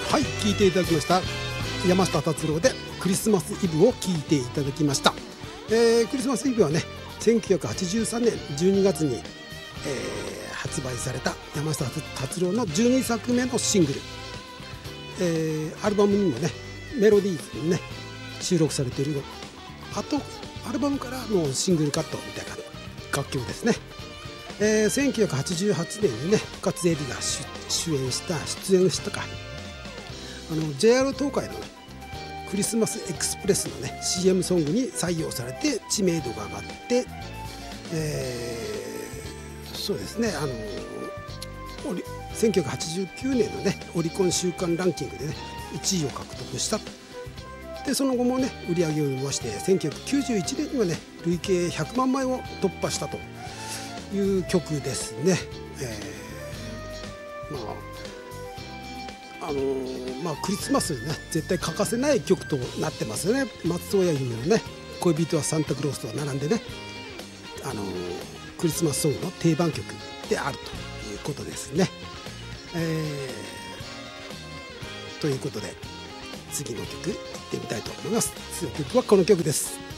はい、聴いていただきました。山下達郎でクリスマスイブを聴いていただきました。クリスマスイブはね、1983年12月に、発売された山下達郎の12作目のシングル、アルバムにもねメロディーズにね収録されている、あとアルバムからのシングルカットみたいな楽曲ですね。1988年にね深津絵里が出演したかJR 東海の、ね、クリスマスエクスプレスのね CM ソングに採用されて知名度が上がって、そうですね、1989年のねオリコン週間ランキングでね1位を獲得した。でその後もね売り上げを伸ばして1991年にはね累計100万枚を突破したという曲ですね。クリスマスにね絶対欠かせない曲となってますよね。松任谷由実のね恋人はサンタクロースと並んでね、クリスマスソングの定番曲であるということですね。ということで次の曲いってみたいと思います。次の曲はこの曲です。